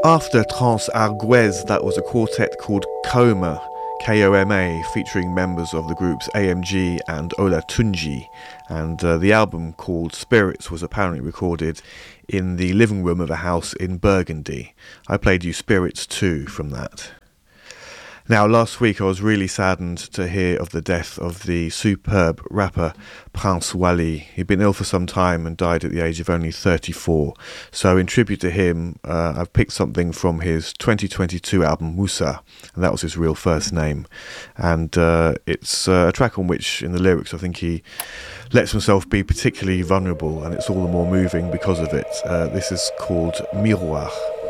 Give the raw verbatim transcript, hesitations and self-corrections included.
After Trans Arguez, that was a quartet called Coma, K O M A, featuring members of the groups A M G and Ola Tunji. And uh, the album called Spirits was apparently recorded in the living room of a house in Burgundy. I played you Spirits two from that. Now, last week I was really saddened to hear of the death of the superb rapper Prince Wally. He'd been ill for some time and died at the age of only thirty-four. So in tribute to him, uh, I've picked something from his twenty twenty-two album Moussa, and that was his real first name. And uh, it's uh, a track on which, in the lyrics, I think he lets himself be particularly vulnerable, and it's all the more moving because of it. Uh, this is called Miroir.